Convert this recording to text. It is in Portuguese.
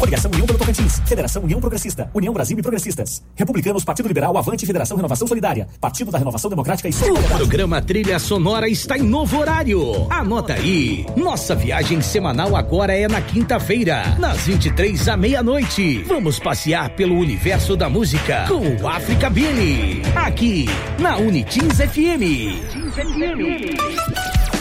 Coligação União pelo Tocantins, Federação União Progressista, União Brasil e Progressistas, Republicanos, Partido Liberal, Avante, Federação Renovação Solidária, Partido da Renovação Democrática e Solidariedade. O programa Trilha Sonora está em novo horário. Anota aí. Nossa viagem semanal agora é na quinta-feira, das 23 à meia-noite. Vamos passear pelo universo da música com o Africa Billy, aqui na Unitins FM.